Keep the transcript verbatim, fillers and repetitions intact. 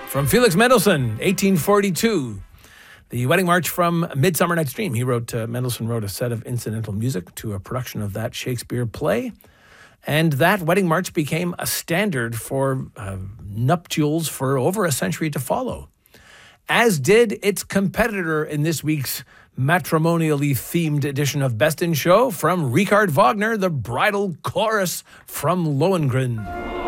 From Felix Mendelssohn, eighteen forty-two. The Wedding March from Midsummer Night's Dream. He wrote, uh, Mendelssohn wrote a set of incidental music to a production of that Shakespeare play. And that Wedding March became a standard for uh, nuptials for over a century to follow. As did its competitor in this week's matrimonially themed edition of Best in Show, from Richard Wagner, the Bridal Chorus from Lohengrin.